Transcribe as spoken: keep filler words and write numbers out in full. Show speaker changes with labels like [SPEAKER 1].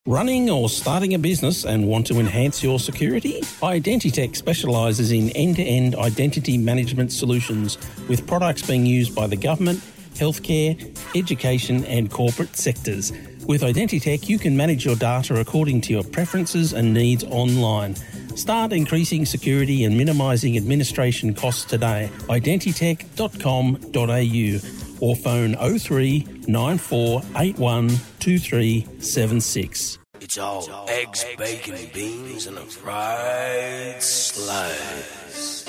[SPEAKER 1] Running or starting a business and want to enhance your security? Identitech specialises in end-to-end identity management solutions with products being used by the government, healthcare, education and corporate sectors. With Identitech, you can manage your data according to your preferences and needs online. Start increasing security and minimising administration costs today. identitech dot com dot a u or phone oh three nine four eight one two three seven six.
[SPEAKER 2] It's all eggs, bacon, beans, and a fried slice.